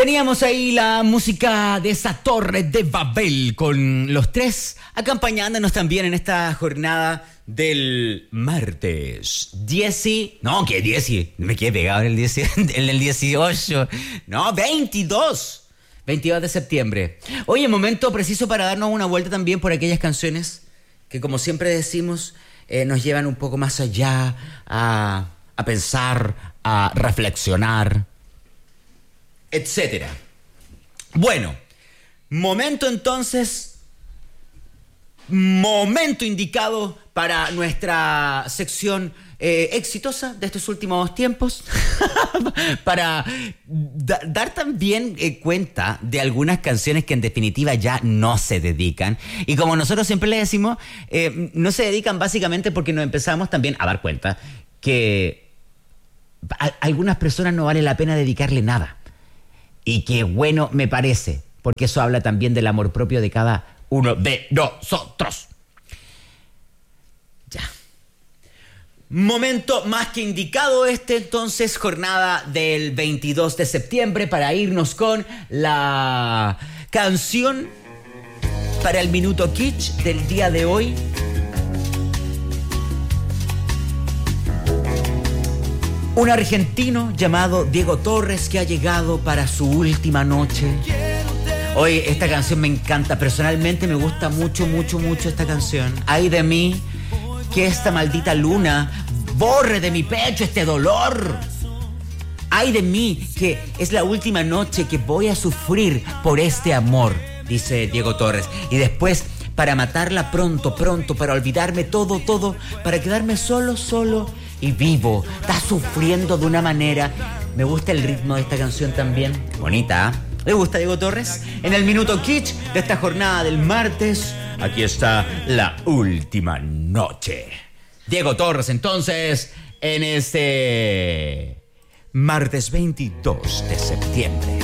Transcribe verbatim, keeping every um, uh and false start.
Teníamos ahí la música de esa torre de Babel con los tres acompañándonos también en esta jornada del martes. diez y... No, ¿qué diez? Me quedé pegado en el, diez, en el dieciocho. No, veintidós. veintidós de septiembre. Oye, momento preciso para darnos una vuelta también por aquellas canciones que, como siempre decimos, eh, nos llevan un poco más allá a, a pensar, a reflexionar, etcétera. Bueno, momento entonces, momento indicado para nuestra sección eh, exitosa de estos últimos tiempos, para da- dar también eh, cuenta de algunas canciones que en definitiva ya no se dedican. Y como nosotros siempre le decimos, eh, no se dedican básicamente porque nos empezamos también a dar cuenta que a algunas personas no vale la pena dedicarle nada. Y qué bueno me parece, porque eso habla también del amor propio de cada uno de nosotros. Ya. Momento más que indicado este, entonces, jornada del veintidós de septiembre, para irnos con la canción para el Minuto Kitsch del día de hoy. Un argentino llamado Diego Torres que ha llegado para su última noche. Hoy esta canción me encanta, personalmente me gusta mucho, mucho, mucho esta canción. Ay de mí, que esta maldita luna borre de mi pecho este dolor. Ay de mí, que es la última noche que voy a sufrir por este amor, dice Diego Torres. Y después, para matarla pronto, pronto, para olvidarme todo, todo, para quedarme solo, solo y vivo. Está sufriendo de una manera. Me gusta el ritmo de esta canción también. Bonita, ¿eh? ¿Le gusta Diego Torres? En el Minuto Kitsch de esta jornada del martes, aquí está la última noche. Diego Torres, entonces, en este martes veintidós de septiembre.